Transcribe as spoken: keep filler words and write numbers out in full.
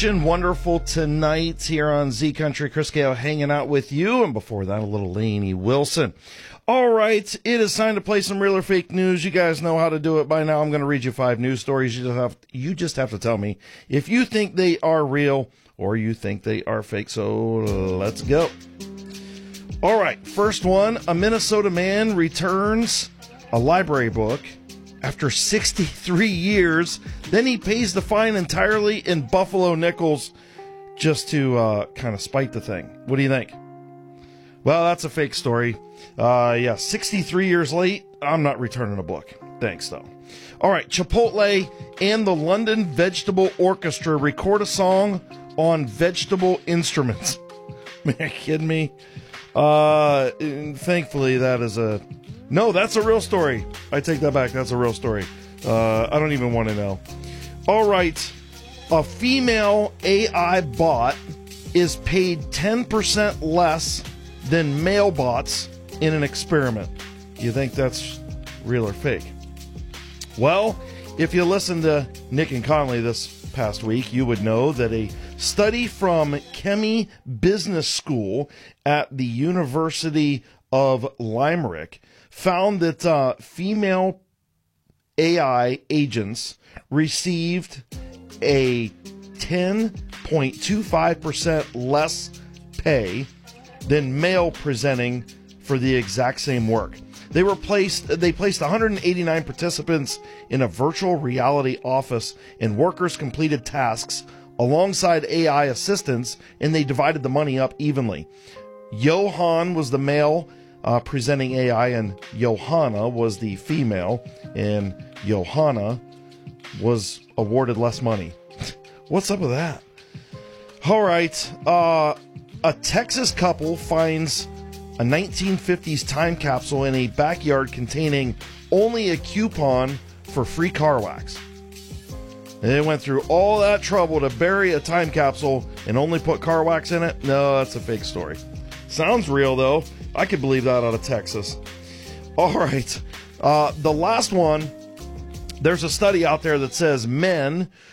Mission Wonderful Tonight here on Z Country. Chris Gale hanging out with you, and before that, a little Lainey Wilson. All right, it is time to play some real or fake news. You guys know how to do it by now. I'm going to read you five news stories. You just have, you just have to tell me if you think they are real or you think they are fake. So let's go. All right, first one. A Minnesota man returns a library book after sixty-three years. Then he pays the fine entirely in Buffalo nickels just to uh, kind of spite the thing. What do you think? Well, that's a fake story. Uh, yeah, sixty-three years late, I'm not returning a book. Thanks, though. All right, Chipotle and the London Vegetable Orchestra record a song on vegetable instruments. Man, are you kidding me? Uh, thankfully, that is a... No, that's a real story. I take that back. That's a real story. Uh, I don't even want to know. All right. A female A I bot is paid ten percent less than male bots in an experiment. You think that's real or fake? Well, if you listened to Nick and Conley this past week, you would know that a study from Chemie Business School at the University of Limerick found that uh, female A I agents received a ten point two five percent less pay than male presenting for the exact same work. They were placed, they placed one hundred eighty-nine participants in a virtual reality office, and workers completed tasks alongside A I assistants, and they divided the money up evenly. Johan was the male uh, presenting A I, and Johanna was the female, and Johanna was awarded less money. What's up with that? All right. Uh, a Texas couple finds a nineteen fifties time capsule in a backyard containing only a coupon for free car wax. And they went through all that trouble to bury a time capsule and only put car wax in it? No, that's a fake story. Sounds real, though. I could believe that out of Texas. All right. Uh, the last one, there's a study out there that says men